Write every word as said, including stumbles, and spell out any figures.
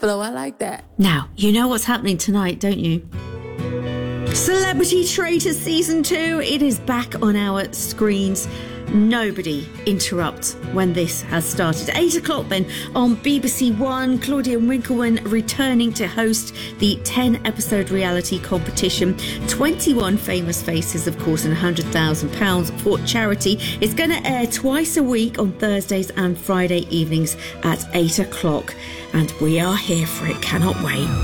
flow. I like that. Now, you know what's happening tonight, don't you? Celebrity Traitors Season two. It is back on our screens. Nobody interrupt when this has started. Eight o'clock then on B B C One. Claudia Winkleman returning to host the ten episode reality competition. twenty-one famous faces, of course, and one hundred thousand pounds for charity. It's going to air twice a week on Thursdays and Friday evenings at eight o'clock. And we are here for it. Cannot wait.